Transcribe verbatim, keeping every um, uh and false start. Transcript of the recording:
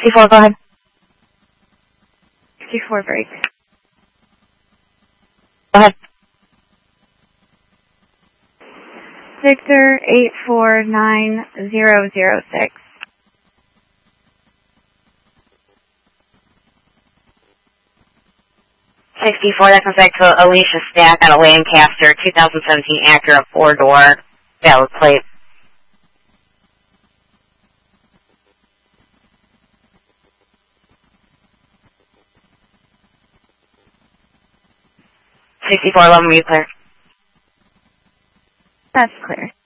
sixty-four, go ahead. sixty-four break. Go ahead. Victor eight four nine zero zero six. sixty-four, that comes back to Alicia Stack out of Lancaster, two thousand seventeen Acura four-door, valid plate. sixty-four, eleven, are you clear? That's clear.